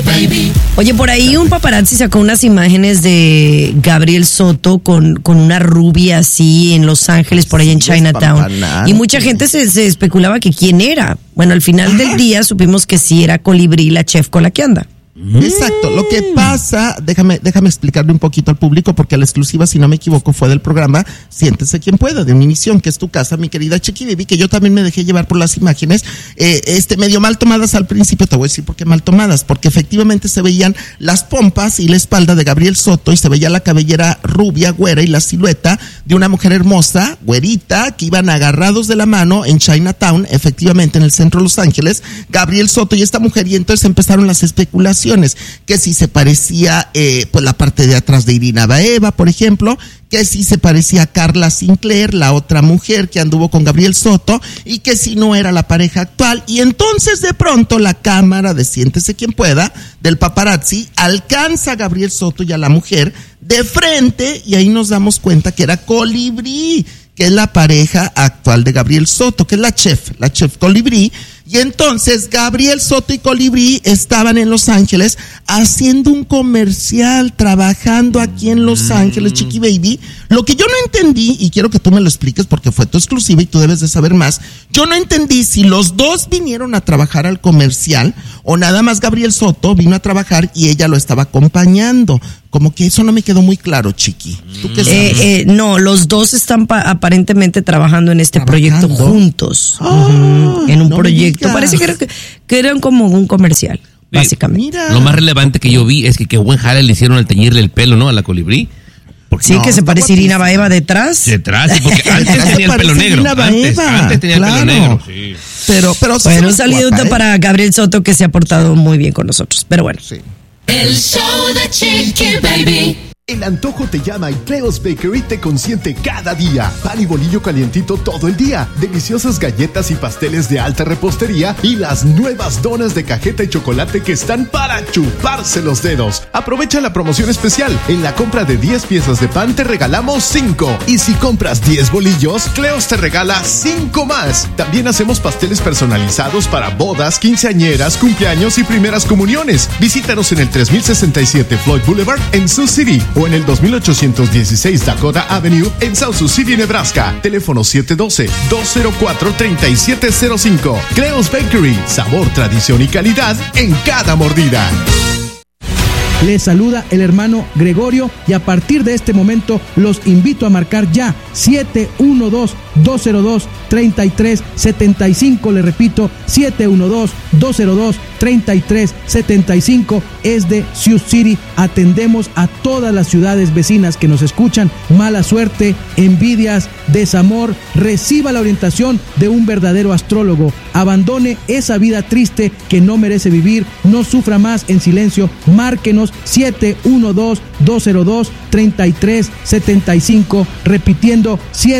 baby. Oye, por ahí un paparazzi sacó unas imágenes de Gabriel Soto con una rubia así en Los Ángeles, por ahí en Chinatown. Y mucha gente se especulaba que quién era. Bueno, al final del día supimos que sí era Colibrí, la chef con la que anda. Exacto, lo que pasa, déjame explicarle un poquito al público, porque la exclusiva, si no me equivoco, fue del programa Siéntese Quien Pueda, de Univisión, que es tu casa, mi querida Chiqui Baby, que yo también me dejé llevar por las imágenes, medio mal tomadas al principio. Te voy a decir por qué mal tomadas, porque efectivamente se veían las pompas y la espalda de Gabriel Soto, y se veía la cabellera rubia, güera, y la silueta de una mujer hermosa, güerita, que iban agarrados de la mano en Chinatown, efectivamente en el centro de Los Ángeles, Gabriel Soto y esta mujer, y entonces empezaron las especulaciones, que si se parecía pues la parte de atrás de Irina Baeva, por ejemplo, que si se parecía a Carla Sinclair, la otra mujer que anduvo con Gabriel Soto, y que si no era la pareja actual. Y entonces de pronto la cámara de Siéntese Quien Pueda, del paparazzi, alcanza a Gabriel Soto y a la mujer de frente, y ahí nos damos cuenta que era Colibrí, que es la pareja actual de Gabriel Soto, que es la chef Colibrí. Y entonces Gabriel Soto y Colibrí estaban en Los Ángeles haciendo un comercial, trabajando aquí en Los Ángeles, Chiqui Baby. Lo que yo no entendí, y quiero que tú me lo expliques porque fue tu exclusiva y tú debes de saber más, yo no entendí si los dos vinieron a trabajar al comercial o nada más Gabriel Soto vino a trabajar y ella lo estaba acompañando. Como que eso no me quedó muy claro, Chiqui. ¿Tú qué sabes? No, los dos están aparentemente trabajando en este proyecto juntos. En un proyecto. Parece que eran como un comercial, básicamente. Mira. Lo más relevante que yo vi es que qué buen jale le hicieron al teñirle el pelo, ¿no? A la Colibrí. Sí, que se parece Irina Baeva detrás. Detrás, porque antes tenía el pelo negro. Antes tenía el pelo negro, sí. Pero bueno, un saludo para Gabriel Soto, que se ha portado muy bien con nosotros. Pero bueno. Sí. El show de Chiqui Baby. El antojo te llama y Cleo's Bakery te consiente cada día. Pan y bolillo calientito todo el día. Deliciosas galletas y pasteles de alta repostería y las nuevas donas de cajeta y chocolate que están para chuparse los dedos. Aprovecha la promoción especial. En la compra de 10 piezas de pan te regalamos 5. Y si compras 10 bolillos, Cleo's te regala 5 más. También hacemos pasteles personalizados para bodas, quinceañeras, cumpleaños y primeras comuniones. Visítanos en el 3067 Floyd Boulevard en Sioux City, o en el 2816 Dakota Avenue en South Sioux City, Nebraska. Teléfono 712-204-3705. Cleo's Bakery, sabor, tradición y calidad en cada mordida. Les saluda el hermano Gregorio y a partir de este momento los invito a marcar ya 712-202-3375. Le repito, 712-202-3375. Es de Sioux City. Atendemos a todas las ciudades vecinas que nos escuchan. Mala suerte, envidias, desamor. Reciba la orientación de un verdadero astrólogo. Abandone esa vida triste que no merece vivir. No sufra más en silencio. Márquenos 712-202-3375, repitiendo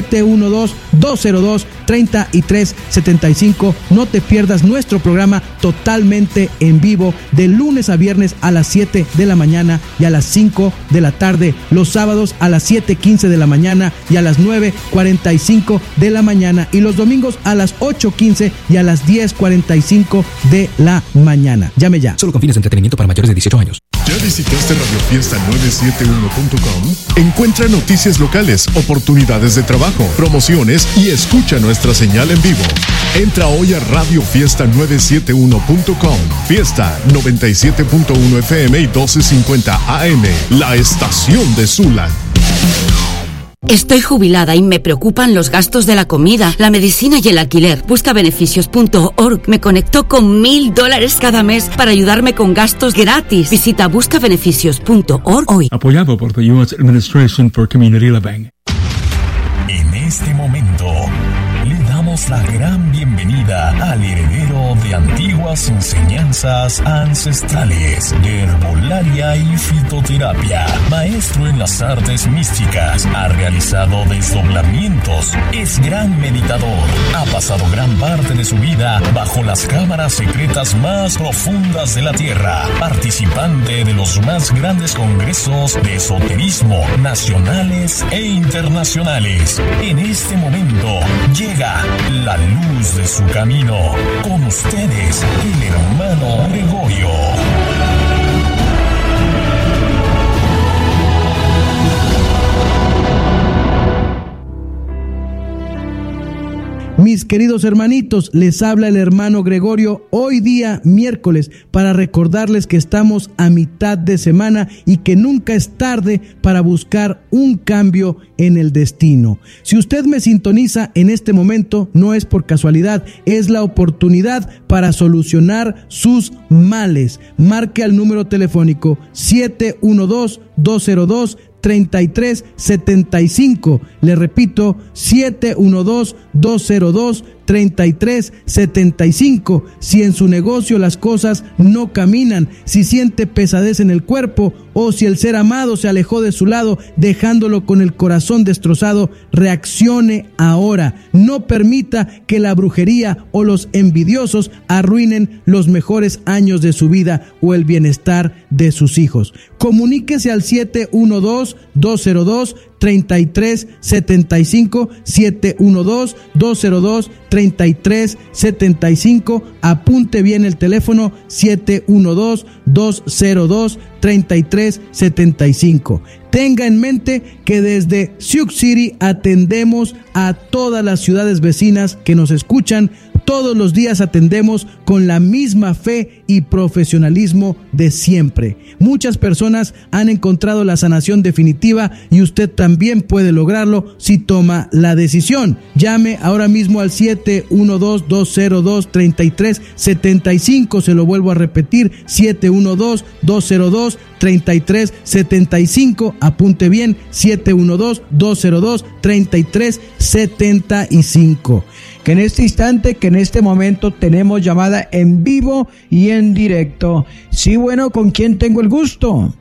712-202-3375. No te pierdas nuestro programa totalmente en vivo de lunes a viernes a las 7 de la mañana y a las 5 de la tarde, los sábados a las 7:15 de la mañana y a las 9:45 de la mañana, y los domingos a las 8:15 y a las 10:45 de la mañana. Llame ya. Solo con fines de entretenimiento para mayores de 18 años. ¿Ya visitaste radiofiesta971.com? Encuentra noticias locales, oportunidades de trabajo, promociones y escucha nuestra señal en vivo. Entra hoy a radiofiesta971.com. Fiesta 97.1 FM y 1250 AM, la estación de Sula. Estoy jubilada y me preocupan los gastos de la comida, la medicina y el alquiler. Buscabeneficios.org me conectó con $1,000 cada mes para ayudarme con gastos gratis. Visita buscabeneficios.org hoy. Apoyado por the U.S. Administration for Community Living. En este momento le damos la gran bienvenida al heredero de antiguas enseñanzas ancestrales de herbolaria y fitoterapia, maestro en las artes místicas, ha realizado desdoblamientos, es gran meditador, ha pasado gran parte de su vida bajo las cámaras secretas más profundas de la tierra, participante de los más grandes congresos de esoterismo nacionales e internacionales. En este momento llega la luz de su camino. Con ustedes, el hermano Gregorio. Mis queridos hermanitos, les habla el hermano Gregorio hoy día miércoles para recordarles que estamos a mitad de semana y que nunca es tarde para buscar un cambio en el destino. Si usted me sintoniza en este momento, no es por casualidad, es la oportunidad para solucionar sus males. Marque al número telefónico 712-202-3375. Le repito, 712-202-3375. Si en su negocio las cosas no caminan, si siente pesadez en el cuerpo o si el ser amado se alejó de su lado dejándolo con el corazón destrozado, reaccione ahora. No permita que la brujería o los envidiosos arruinen los mejores años de su vida o el bienestar de sus hijos. Comuníquese al 712-202-3375, 712-202-3375. Apunte bien el teléfono, 712-202-3375. Tenga en mente que desde Sioux City atendemos a todas las ciudades vecinas que nos escuchan. Todos los días atendemos con la misma fe y profesionalismo de siempre. Muchas personas han encontrado la sanación definitiva y usted también puede lograrlo si toma la decisión. Llame ahora mismo al 712-202-3375. Se lo vuelvo a repetir, 712-202-3375. Apunte bien, 712-202-3375. Que en este instante, que en este momento tenemos llamada en vivo y en directo. Sí, bueno, ¿con quién tengo el gusto?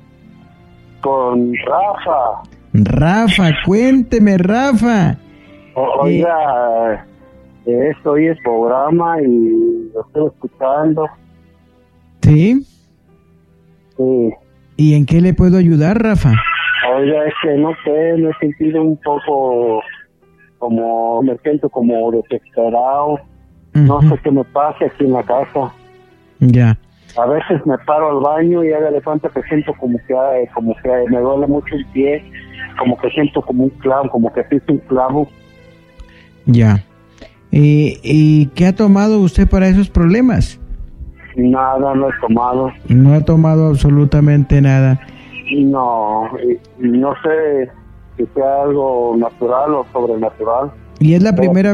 Con Rafa. Rafa, cuénteme, Rafa. Oiga, estoy en el programa y lo estoy escuchando. ¿Sí? Sí. ¿Y en qué le puedo ayudar, Rafa? Oiga, es que no sé, me he sentido un poco... como me siento como desesperado, no sé qué me pasa aquí en la casa. Ya. A veces me paro al baño y haga de cuenta que siento como que me duele mucho el pie, como que siento como un clavo, como que piso un clavo. Ya. ¿Y qué ha tomado usted para esos problemas? Nada, no he tomado. No ha tomado absolutamente nada. No sé que sea algo natural o sobrenatural. ¿Y es la primera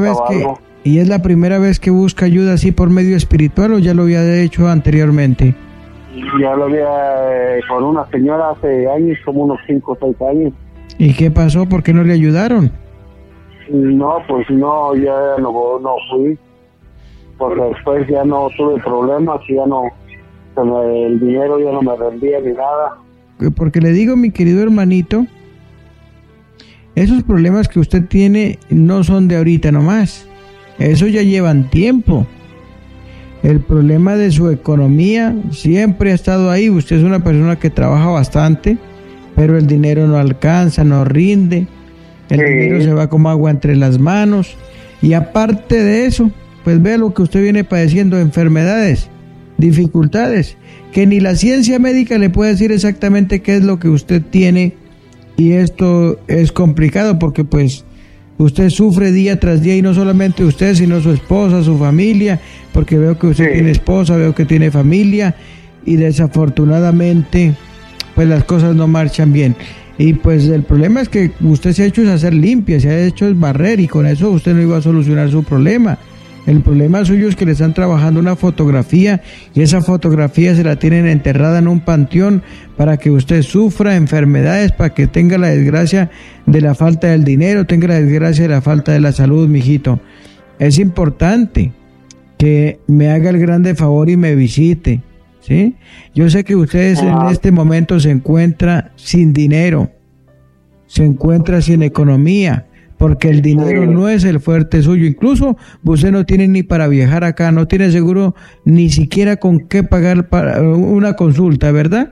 vez que busca ayuda así por medio espiritual o ya lo había hecho anteriormente? Ya lo había con una señora hace años, como unos 5 o 6 años. ¿Y qué pasó? ¿Por qué no le ayudaron? No, pues no, ya no fui, porque después ya no tuve problemas, ya no, el dinero ya no me rendía ni nada. Porque le digo, mi querido hermanito, esos problemas que usted tiene no son de ahorita nomás. Eso ya llevan tiempo. El problema de su economía siempre ha estado ahí. Usted es una persona que trabaja bastante, pero el dinero no alcanza, no rinde. El dinero se va como agua entre las manos. Y aparte de eso, pues vea lo que usted viene padeciendo, enfermedades, dificultades, que ni la ciencia médica le puede decir exactamente qué es lo que usted tiene. Y esto es complicado porque pues usted sufre día tras día, y no solamente usted, sino su esposa, su familia, porque veo que usted tiene esposa, veo que tiene familia, y desafortunadamente pues las cosas no marchan bien. Y pues el problema es que usted se ha hecho es hacer limpia, se ha hecho es barrer, y con eso usted no iba a solucionar su problema. El problema suyo es que le están trabajando una fotografía y esa fotografía se la tienen enterrada en un panteón para que usted sufra enfermedades, para que tenga la desgracia de la falta del dinero, tenga la desgracia de la falta de la salud, mijito. Es importante que me haga el grande favor y me visite, ¿sí? Yo sé que usted en este momento se encuentra sin dinero, se encuentra sin economía, porque el dinero no es el fuerte suyo. Incluso usted no tiene ni para viajar acá, no tiene seguro ni siquiera con qué pagar para una consulta, ¿verdad?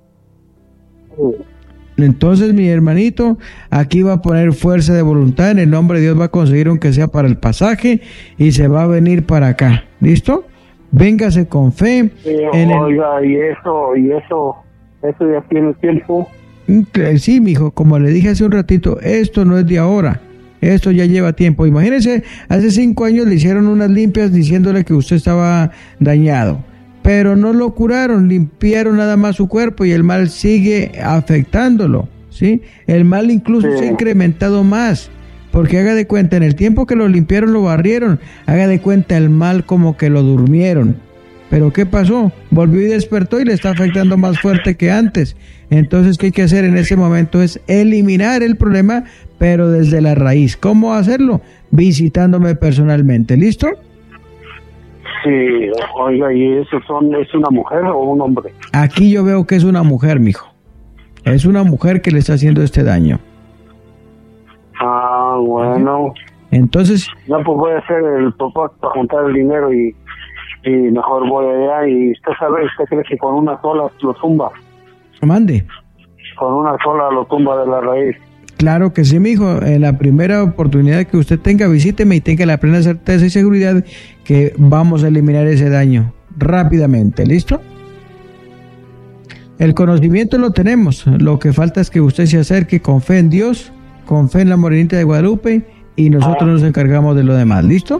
Entonces, mi hermanito, aquí va a poner fuerza de voluntad, en el nombre de Dios va a conseguir aunque sea para el pasaje y se va a venir para acá, ¿listo? Véngase con fe. Oiga, y eso ya tiene tiempo. Sí, mijo, como le dije hace un ratito, esto no es de ahora. Esto ya lleva tiempo. Imagínense, hace 5 años le hicieron unas limpias diciéndole que usted estaba dañado, pero no lo curaron, limpiaron nada más su cuerpo y el mal sigue afectándolo, ¿sí? El mal incluso se ha incrementado más, porque haga de cuenta, en el tiempo que lo limpiaron, lo barrieron, haga de cuenta el mal como que lo durmieron. Pero ¿qué pasó? Volvió y despertó y le está afectando más fuerte que antes. Entonces, ¿qué hay que hacer en ese momento? Es eliminar el problema, pero desde la raíz. ¿Cómo hacerlo? Visitándome personalmente. ¿Listo? Sí, oiga, ¿y eso es una mujer o un hombre? Aquí yo veo que es una mujer, mijo. Es una mujer que le está haciendo este daño. Ah, bueno. Entonces... No, pues voy a hacer el propósito para juntar el dinero y mejor voy allá. Y usted cree que con una sola lo tumba. Mande. Con una sola lo tumba de la raíz. Claro que sí, mijo. En la primera oportunidad que usted tenga, visíteme y tenga la plena certeza y seguridad que vamos a eliminar ese daño rápidamente. ¿Listo? El conocimiento lo tenemos. Lo que falta es que usted se acerque con fe en Dios, con fe en la Morenita de Guadalupe, y nosotros nos encargamos de lo demás. ¿Listo?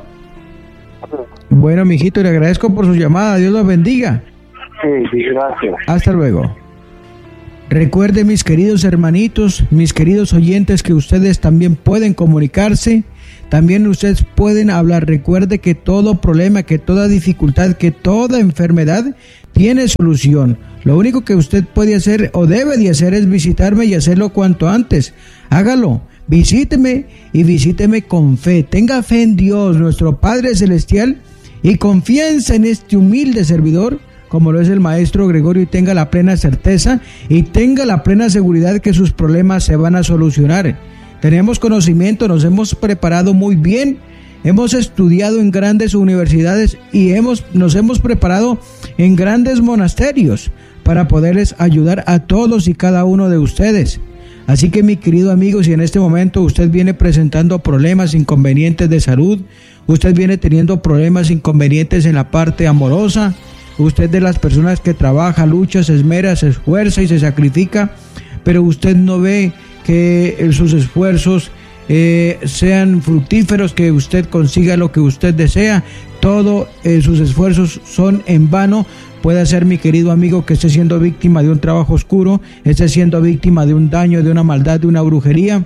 Bueno, mijito, le agradezco por su llamada. Dios los bendiga. Sí, gracias. Hasta luego. Recuerde, mis queridos hermanitos, mis queridos oyentes, que ustedes también pueden comunicarse, también ustedes pueden hablar. Recuerde que todo problema, que toda dificultad, que toda enfermedad tiene solución. Lo único que usted puede hacer o debe de hacer es visitarme y hacerlo cuanto antes. Hágalo, visíteme y visíteme con fe. Tenga fe en Dios, nuestro Padre Celestial, y confianza en este humilde servidor, como lo es el maestro Gregorio, y tenga la plena certeza y tenga la plena seguridad que sus problemas se van a solucionar. Tenemos conocimiento, nos hemos preparado muy bien, hemos estudiado en grandes universidades y nos hemos preparado en grandes monasterios para poderles ayudar a todos y cada uno de ustedes. Así que, mi querido amigo, si en este momento usted viene presentando problemas, inconvenientes de salud, usted viene teniendo problemas, inconvenientes en la parte amorosa, usted de las personas que trabaja, lucha, se esmera, se esfuerza y se sacrifica, pero usted no ve que sus esfuerzos sean fructíferos, que usted consiga lo que usted desea, todos sus esfuerzos son en vano. Puede ser, mi querido amigo, que esté siendo víctima de un trabajo oscuro, esté siendo víctima de un daño, de una maldad, de una brujería,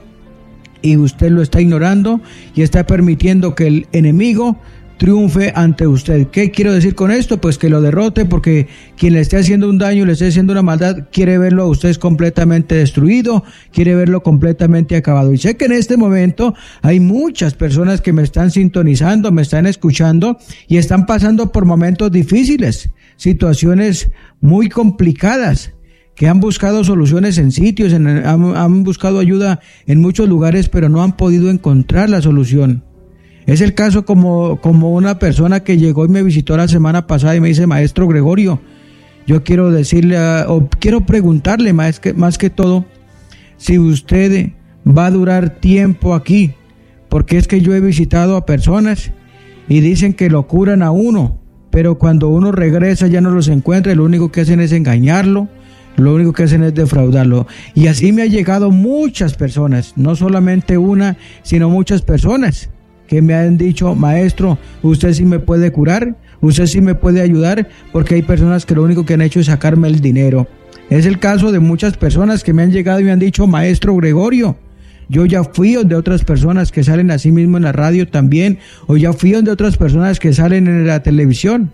y usted lo está ignorando y está permitiendo que el enemigo triunfe ante usted. ¿Qué quiero decir con esto? Pues que lo derrote, porque quien le esté haciendo un daño, le esté haciendo una maldad, quiere verlo a usted completamente destruido, quiere verlo completamente acabado. Y sé que en este momento hay muchas personas que me están sintonizando, me están escuchando y están pasando por momentos difíciles, situaciones muy complicadas, que han buscado soluciones en sitios, han buscado ayuda en muchos lugares, pero no han podido encontrar la solución. Es el caso como una persona que llegó y me visitó la semana pasada y me dice: maestro Gregorio, yo quiero decirle, o quiero preguntarle más que todo, si usted va a durar tiempo aquí, porque es que yo he visitado a personas y dicen que lo curan a uno, pero cuando uno regresa ya no los encuentra, y lo único que hacen es engañarlo, lo único que hacen es defraudarlo. Y así me ha llegado muchas personas, no solamente una, sino muchas personas que me han dicho: maestro, usted sí me puede curar, usted sí me puede ayudar, porque hay personas que lo único que han hecho es sacarme el dinero. Es el caso de muchas personas que me han llegado y me han dicho: maestro Gregorio, yo ya fui donde otras personas que salen así mismo en la radio también, o ya fui donde otras personas que salen en la televisión,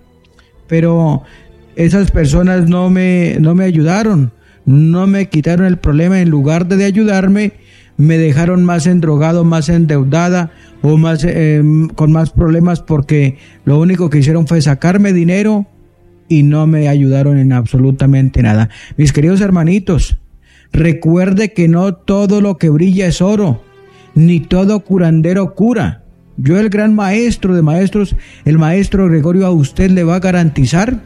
pero esas personas no me ayudaron, no me quitaron el problema. En lugar de ayudarme, me dejaron más endrogado, más endeudada, o más con más problemas, porque lo único que hicieron fue sacarme dinero y no me ayudaron en absolutamente nada. Mis queridos hermanitos, recuerde que no todo lo que brilla es oro, ni todo curandero cura. Yo, el gran maestro de maestros, el maestro Gregorio, a usted le va a garantizar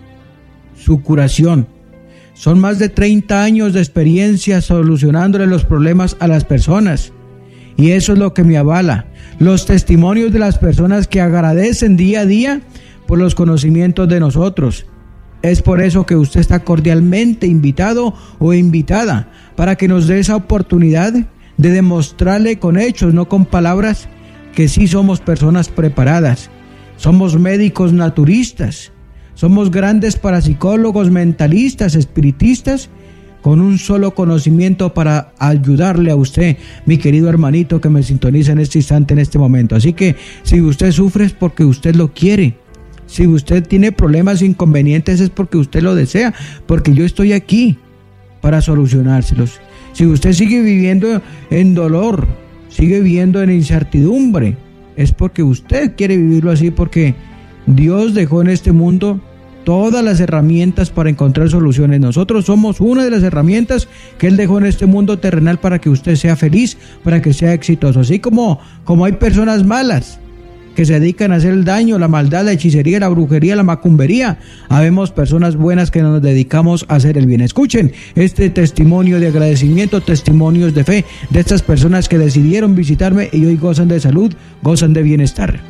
su curación. Son más de 30 años de experiencia solucionándole los problemas a las personas, y eso es lo que me avala. Los testimonios de las personas que agradecen día a día por los conocimientos de nosotros. Es por eso que usted está cordialmente invitado o invitada para que nos dé esa oportunidad de demostrarle con hechos, no con palabras, que sí somos personas preparadas. Somos médicos naturistas, somos grandes parapsicólogos, mentalistas, espiritistas, con un solo conocimiento para ayudarle a usted, mi querido hermanito que me sintoniza en este instante, en este momento. Así que si usted sufre es porque usted lo quiere. Si usted tiene problemas, inconvenientes, es porque usted lo desea, porque yo estoy aquí para solucionárselos. Si usted sigue viviendo en dolor, sigue viviendo en incertidumbre, es porque usted quiere vivirlo así, porque Dios dejó en este mundo todas las herramientas para encontrar soluciones. Nosotros somos una de las herramientas que Él dejó en este mundo terrenal para que usted sea feliz, para que sea exitoso. Así como hay personas malas que se dedican a hacer el daño, la maldad, la hechicería, la brujería, la macumbería, habemos personas buenas que nos dedicamos a hacer el bien. Escuchen este testimonio de agradecimiento, testimonios de fe de estas personas que decidieron visitarme y hoy gozan de salud, gozan de bienestar.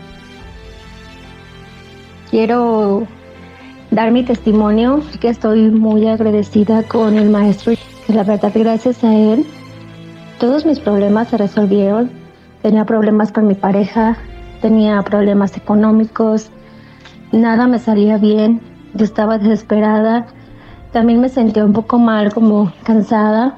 Quiero dar mi testimonio, que estoy muy agradecida con el maestro, que la verdad gracias a él todos mis problemas se resolvieron. Tenía problemas con mi pareja, tenía problemas económicos, nada me salía bien, yo estaba desesperada, también me sentía un poco mal, como cansada,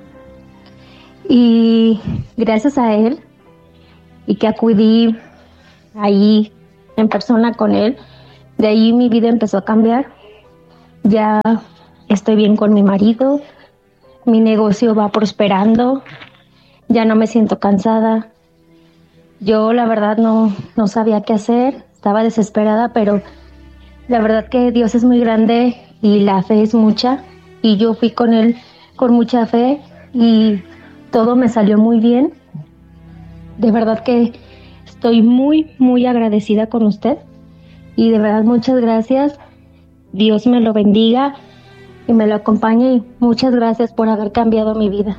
y gracias a él y que acudí ahí en persona con él, de ahí mi vida empezó a cambiar. Ya estoy bien con mi marido, mi negocio va prosperando, ya no me siento cansada. Yo la verdad no sabía qué hacer, estaba desesperada, pero la verdad que Dios es muy grande y la fe es mucha, y yo fui con él con mucha fe y todo me salió muy bien. De verdad que estoy muy, muy agradecida con usted y de verdad muchas gracias. Dios me lo bendiga y me lo acompañe, y muchas gracias por haber cambiado mi vida.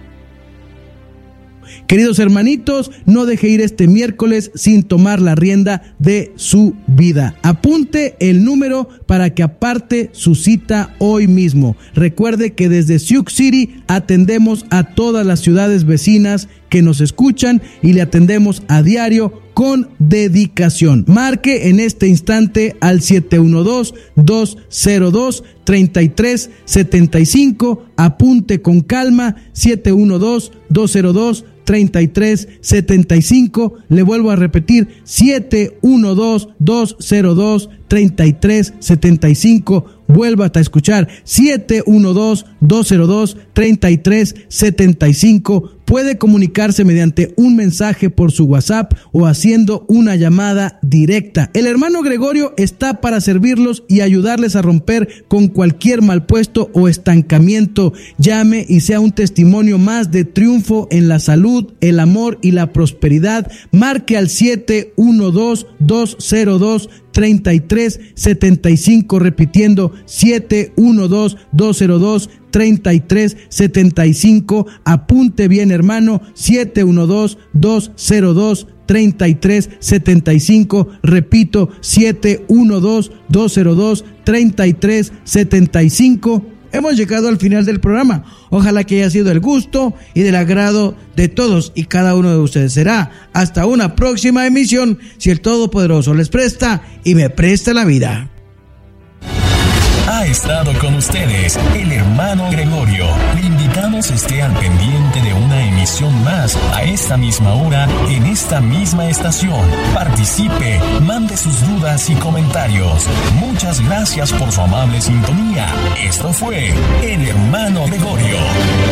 Queridos hermanitos, no deje ir este miércoles sin tomar la rienda de su vida. Apunte el número para que aparte su cita hoy mismo. Recuerde que desde Sioux City atendemos a todas las ciudades vecinas que nos escuchan y le atendemos a diario con dedicación. Marque en este instante al 712-202-3375. Apunte con calma, 712-202-3375. Le vuelvo a repetir, 712-202-3375. Vuelva a escuchar, 712-202-3375. Puede comunicarse mediante un mensaje por su WhatsApp o haciendo una llamada directa. El hermano Gregorio está para servirlos y ayudarles a romper con cualquier mal puesto o estancamiento. Llame y sea un testimonio más de triunfo en la salud, el amor y la prosperidad. Marque al 712-202-3375, repitiendo 712-202-3375. Apunte bien, hermano, 712-202-3375. Repito, 712-202-3375. Hemos llegado al final del programa. Ojalá que haya sido del gusto y del agrado de todos y cada uno de ustedes. Será hasta una próxima emisión, si el Todopoderoso les presta y me presta la vida. Ha estado con ustedes el hermano Gregorio. Le invitamos esté al pendiente de una emisión más a esta misma hora en esta misma estación. Participe, mande sus dudas y comentarios. Muchas gracias por su amable sintonía. Esto fue el hermano Gregorio.